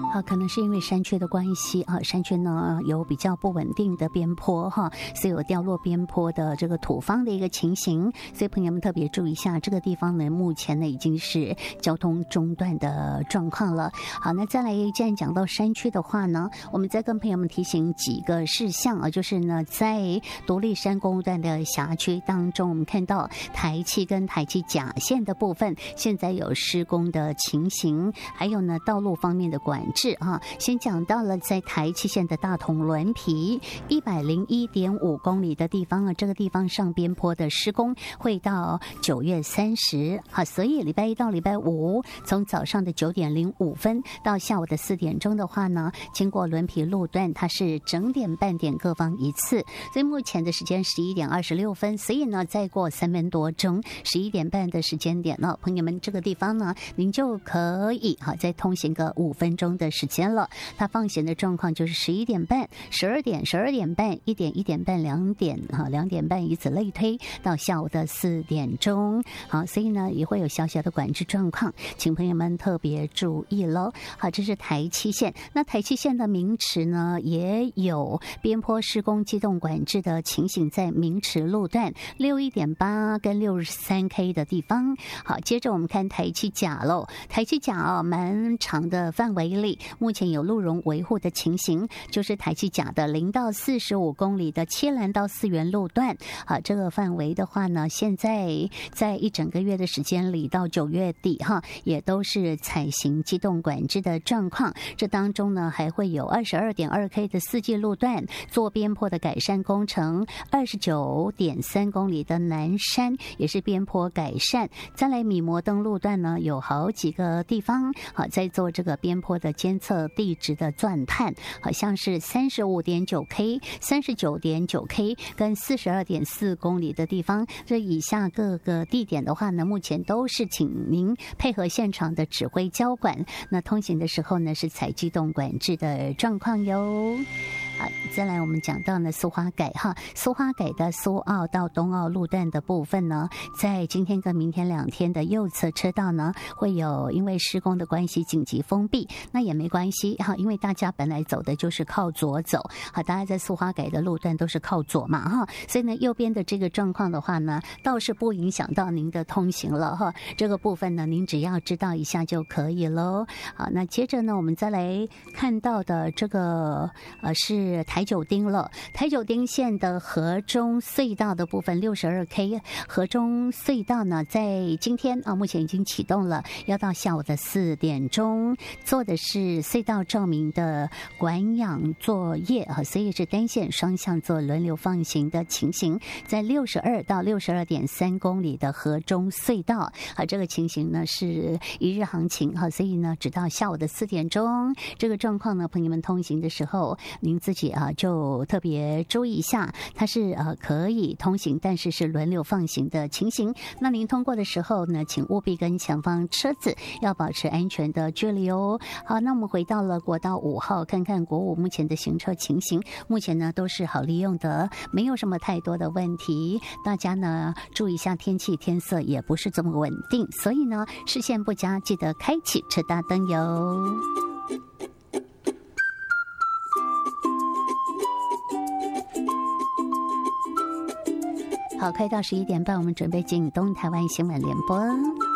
可能是因为山区的关系山区呢有比较不稳定的边坡所以有掉落边坡的这个土方的一个情形，所以朋友们特别注意一下，这个地方呢目前呢已经是交通中断的状况了。好，那再来，既然讲到山区的话呢，我们再跟朋友们提醒几个事项就是呢，在独立山公路段的辖区当中，我们看到台七跟台七甲线的部分现在有施工的情形，还有呢道路方面的管制先讲到了在台七线的大同轮皮101.5公里的地方这个地方上边坡的施工会到9月30所以礼拜一到礼拜五从早上的9点05分到下午的4点钟的话呢，经过轮皮路段它是整点半点各方一次，所以目前的时间11点26分，所以呢再过3分多钟11点半的时间点呢，朋友们这个地方呢您就可以再通行个5分钟的时间了。它放行的状况就是11点半、12点、12点半、1点、1点半、2点2点半，以此类推到下午的4点钟。好，所以呢也会有小小的管制状况，请朋友们特别注意咯。好，这是台七线。那台七线的明池呢也有边坡施工机动管制的情形，在明池路段61.8跟63K 的地方。好，接着我们看台七甲咯。台七甲蛮长的范围里目前有路容维护的情形，就是台七甲的0到45公里的七兰到四元路段这个范围的话呢，现在在一整个月的时间里到9月底也都是采行机动管制的状况。这当中呢还会有22.2K 的四季路段做边坡的改善工程，29.3公里的南山也是边坡改善。再来米摩登路段呢有好几个地方在做这个边坡的监测地质的钻探，好像是35.9K、39.9K 跟42.4公里的地方。这以下各个地点的话呢，目前都是请您配合现场的指挥交管，那通行的时候呢是采机动管制的状况哟。再来我们讲到呢苏花改苏花改的苏澳到东澳路段的部分呢，在今天跟明天2天的右侧车道呢会有因为施工的关系紧急封闭，那也没关系因为大家本来走的就是靠左走大家在苏花改的路段都是靠左嘛所以呢右边的这个状况的话呢倒是不影响到您的通行了这个部分呢您只要知道一下就可以咯。好，那接着呢我们再来看到的这个是台九丁了。台九丁线的河中隧道的部分62K， 河中隧道呢在今天目前已经启动了，要到下午的4点钟，做的是隧道照明的管养作业所以是单线双向做轮流放行的情形，在62到62.3公里的河中隧道这个情形呢是一日行情所以呢直到下午的4点钟，这个状况呢朋友们通行的时候您自己就特别注意一下，它是可以通行，但是是轮流放行的情形。那您通过的时候呢，请务必跟前方车子要保持安全的距离哦。好，那我们回到了国道5号，看看国5目前的行车情形，目前呢都是好利用的，没有什么太多的问题。大家呢注意一下天气，天色也不是这么稳定，所以呢视线不佳，记得开启车大灯哟。好，快到11点半，我们准备进东台湾新闻联播。